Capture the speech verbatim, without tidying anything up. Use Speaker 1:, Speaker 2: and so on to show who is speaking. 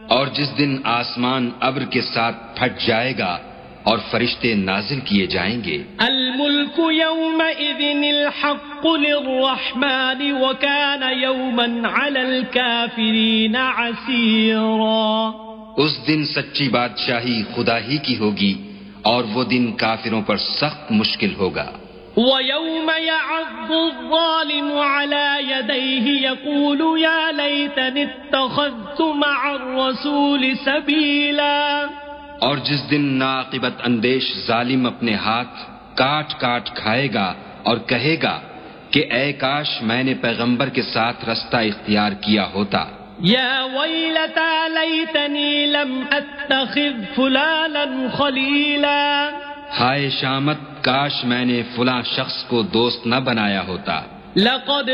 Speaker 1: और जिस दिन आसमान अब्र के साथ फट जाएगा और फरिश्ते नाजिल किए जाएंगे।
Speaker 2: अल मुल्कु यौमइज़िनिल हक़्क़ु लिर्रहमान व कान यौमन अलल काफिरीन असीरा।
Speaker 1: उस दिन सच्ची बादशाही खुदा ही की होगी और वो दिन काफिरों पर सख्त मुश्किल होगा।
Speaker 2: व यौम यअज़्ज़ु ज़ालिमु अला यदैहि यक़ूलु या लैतनी इत्तख़ज़्तु मअर रसूलि सबीला।
Speaker 1: और जिस दिन नाक़िबत अंदेश जालिम अपने हाथ काट काट खाएगा और कहेगा कि ऐ काश मैंने पैगंबर के साथ रास्ता इख्तियार किया होता।
Speaker 2: या वैलता लैतनी लम अत्तखिज़ फुलानन खलीला।
Speaker 1: हाय शामत, काश मैंने फुला शख्स को दोस्त न बनाया होता।
Speaker 2: लक़द